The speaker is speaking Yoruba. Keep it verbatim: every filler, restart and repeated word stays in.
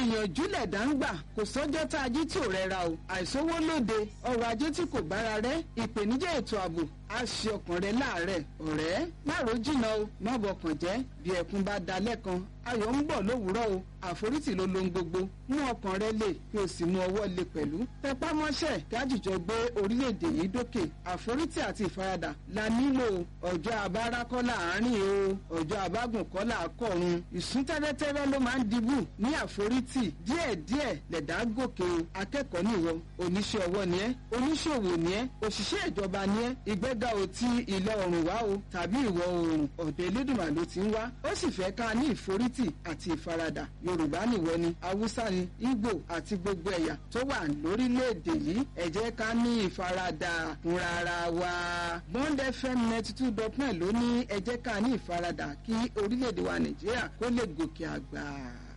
ìyànjú lẹ̀dá ń gbà kò sọ́jọ́ tá a jí tí ò rẹra o àìsówó lóde ọrọ̀ ajé tí kò bára rẹ̀ ìpèníjà ètò ààbò á ṣe ọkàn rẹ láàárẹ̀ ọ̀rẹ́ má ro jìnnà o má bọkàn jẹ́ bí ẹkún bá dalẹ̀ kan ayọ̀ ń bọ̀ lówùúrọ̀ o àforítì ló lohun gbogbo mú ọkàn rẹ lè kí o sì mú ọwọ́ lè pẹ̀lú tẹpá mọ́ṣẹ́ kájíjọ gbé orílẹ̀-èdè yìí dókè àforítì àti ìfaradà la nílò ọjọ́ abára kọ́ láàárín o ọjọ́ abágùn kọ́ làákọ̀run ìsún tẹ́rẹ́tẹ́rẹ́ ló máa ń dibù ní àforítì díẹ̀díẹ̀ lẹ̀dá gòkè o akẹ́kọ̀ọ́ nìwọ oníṣẹ́ ọwọ́ ni ẹ́ oníṣòwò ni ẹ́ òṣìṣẹ́ ìjọba ni ẹ́ ìgbéga ò ti ìlà oòrùn wá o tàbí ìwọ̀ oòrùn ọ̀dọ̀ Elédùmarè ló ti ń wá ó sì fẹ́ ká ní ìforítì àti ìfaradà Yorùbá nìwọ ni Haúsá ni Ìgbò àti gbogbo ẹ̀yà tó wà lórílẹ̀‐èdè yìí ẹ jẹ́ ká ní ìfaradà fúnra ara wa Bond F M ninety two dot nine ló ní ẹ jẹ́ ká ní ìfaradà kí orílẹ̀‐èdè wa Nàìjíríà kó lè gòkè àgbà.